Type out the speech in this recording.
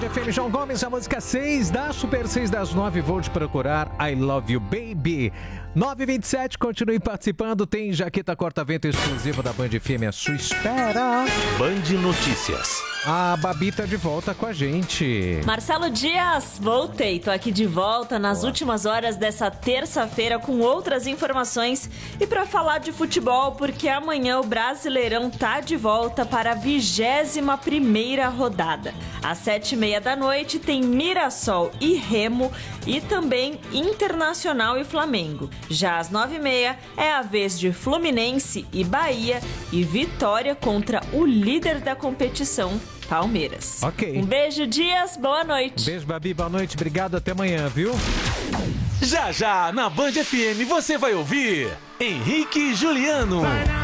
FM, João Gomes, a música 6 da Super 6 das 9. Vou te procurar, I Love You Baby. 9h27, continue participando. Tem jaqueta corta-vento exclusiva da Band FM à sua espera. Band Notícias. A Babi tá de volta com a gente. Marcelo Dias, voltei. Tô aqui de volta nas últimas horas dessa terça-feira com outras informações e para falar de futebol, porque amanhã o Brasileirão tá de volta para a 21ª rodada. Às 7h30 da noite tem Mirassol e Remo e também Internacional e Flamengo. Já às 9h30 é a vez de Fluminense e Bahia e Vitória contra o líder da competição, Palmeiras. Ok. Um beijo, Dias. Boa noite. Beijo, Babi. Boa noite. Obrigado. Até amanhã, viu? Já já, na Band FM, você vai ouvir Henrique e Juliano.